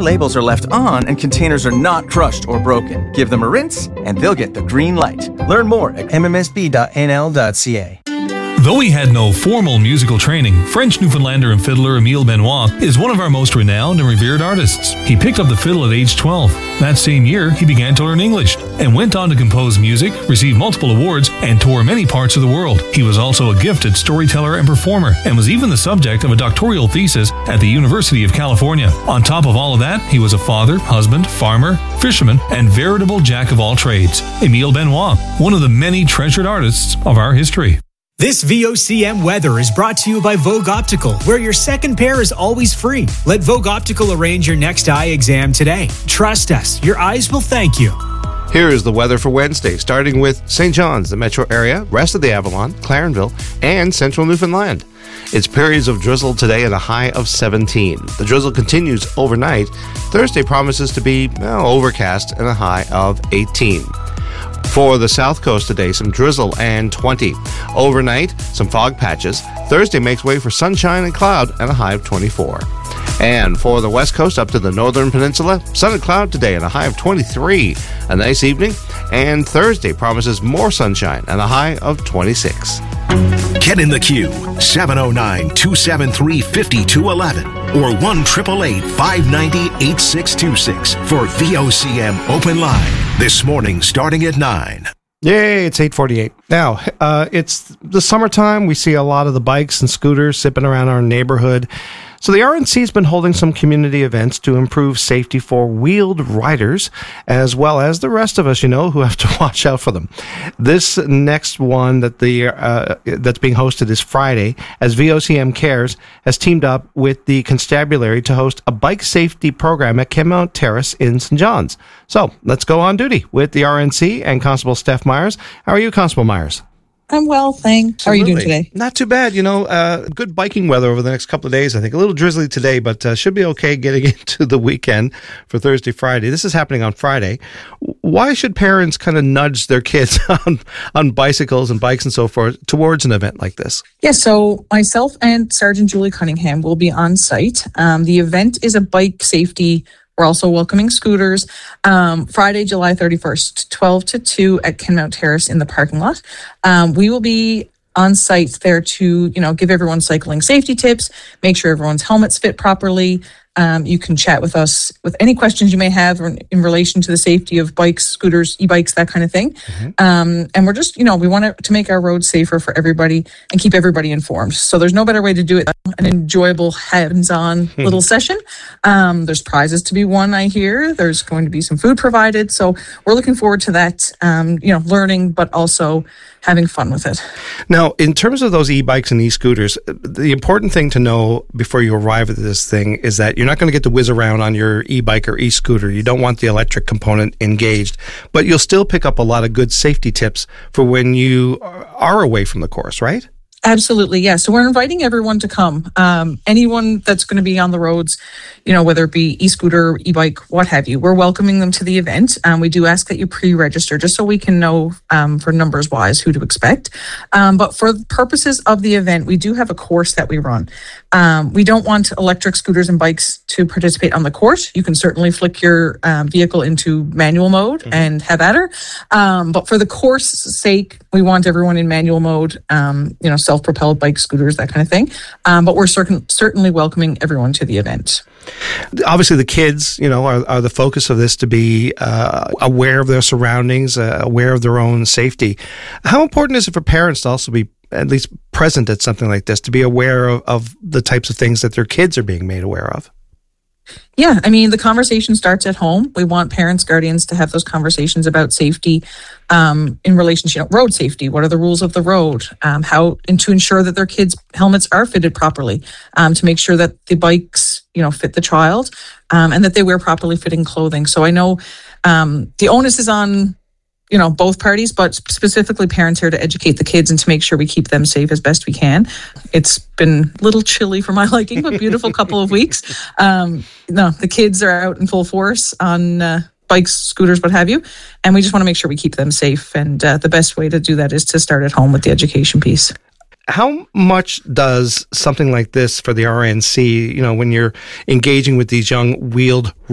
labels are left on and containers are not crushed or broken. Give them a rinse and they'll get the green light. Learn more at mmsb.nl.ca. Though he had no formal musical training, French Newfoundlander and fiddler Emile Benoit is one of our most renowned and revered artists. He picked up the fiddle at age 12. That same year, he began to learn English and went on to compose music, receive multiple awards, and tour many parts of the world. He was also a gifted storyteller and performer, and was even the subject of a doctoral thesis at the University of California. On top of all of that, he was a father, husband, farmer, fisherman, and veritable jack of all trades. Emile Benoit, one of the many treasured artists of our history. This VOCM weather is brought to you by Vogue Optical, where your second pair is always free. Let Vogue Optical arrange your next eye exam today. Trust us, your eyes will thank you. Here is the weather for Wednesday, starting with St. John's, the metro area, rest of the Avalon, Clarenville, and central Newfoundland. It's periods of drizzle today and a high of 17. The drizzle continues overnight. Thursday promises to be overcast and a high of 18. For the south coast today, some drizzle and 20. Overnight, some fog patches. Thursday makes way for sunshine and cloud and a high of 24. And for the west coast up to the northern peninsula, sun and cloud today and a high of 23. A nice evening. And Thursday promises more sunshine and a high of 26. Get in the queue, 709-273-5211 or 1-888-590-8626 for VOCM Open Line. This morning starting at 9. Yay, it's 8:48. Now, it's the summertime. We see a lot of the bikes and scooters zipping around our neighborhood. So the RNC has been holding some community events to improve safety for wheeled riders, as well as the rest of us, who have to watch out for them. This next one that's being hosted is Friday, as VOCM Cares has teamed up with the Constabulary to host a bike safety program at Kenmount Terrace in St. John's. So let's go on duty with the RNC and Constable Steph Myers. How are you, Constable Myers? I'm well, thanks. How are you doing today? Not too bad. Good biking weather over the next couple of days. I think a little drizzly today, but should be okay getting into the weekend for Thursday, Friday. This is happening on Friday. Why should parents kind of nudge their kids on bicycles and bikes and so forth towards an event like this? Yeah, so myself and Sergeant Julie Cunningham will be on site. The event is a bike safety. We're also welcoming scooters. Friday, July 31st, 12 to 2 at Kenmount Terrace in the parking lot. We will be on site there to, give everyone cycling safety tips, make sure everyone's helmets fit properly. You can chat with us with any questions you may have in relation to the safety of bikes, scooters, e-bikes, that kind of thing. Mm-hmm. And we're just, we want to make our roads safer for everybody and keep everybody informed. So there's no better way to do it than an enjoyable hands-on little session. There's prizes to be won, I hear. There's going to be some food provided. So we're looking forward to that, learning, but also having fun with it. Now, in terms of those e-bikes and e-scooters, the important thing to know before you arrive at this thing is that you're not going to get to whiz around on your e-bike or e-scooter. You don't want the electric component engaged, but you'll still pick up a lot of good safety tips for when you are away from the course, right? Absolutely, yeah. So we're inviting everyone to come. Anyone that's going to be on the roads, whether it be e-scooter, e-bike, what have you, we're welcoming them to the event. We do ask that you pre-register just so we can know for numbers wise who to expect. But for the purposes of the event, we do have a course that we run. We don't want electric scooters and bikes to participate on the course. You can certainly flick your vehicle into manual mode and have at her. But for the course sake, we want everyone in manual mode, self-propelled bike, scooters, that kind of thing. But we're certainly welcoming everyone to the event. Obviously, the kids, are the focus of this, to be aware of their surroundings, aware of their own safety. How important is it for parents to also be at least present at something like this, to be aware of the types of things that their kids are being made aware of? Yeah, the conversation starts at home. We want parents, guardians to have those conversations about safety in relation to road safety. What are the rules of the road? How and to ensure that their kids' helmets are fitted properly, to make sure that the bikes, fit the child, and that they wear properly fitting clothing. So I know the onus is on both parties, but specifically parents here to educate the kids and to make sure we keep them safe as best we can. It's been a little chilly for my liking, but beautiful couple of weeks. The kids are out in full force on bikes, scooters, what have you. And we just want to make sure we keep them safe. And the best way to do that is to start at home with the education piece. How much does something like this for the RNC, when you're engaging with these young wheeled